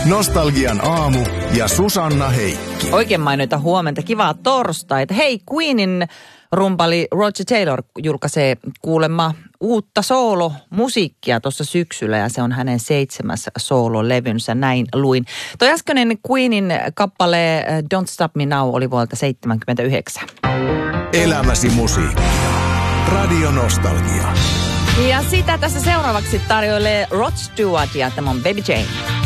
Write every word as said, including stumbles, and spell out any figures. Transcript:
Nostalgian aamu ja Susanna Heikki. Oikein mainita huomenta, kivaa torstaita. Hei, Queenin rumpali Roger Taylor julkaisee kuulemma uutta soolomusiikkia tuossa syksyllä ja se on hänen seitsemäs soololevynsä, näin luin. Toi äskeinen Queenin kappale Don't Stop Me Now oli vuodelta seitsemänkymmentäyhdeksän. Elämäsi musiikkia. Radio Nostalgia. Ja sitä tässä seuraavaksi tarjoilee Rod Stewart ja tämä on Baby Jane.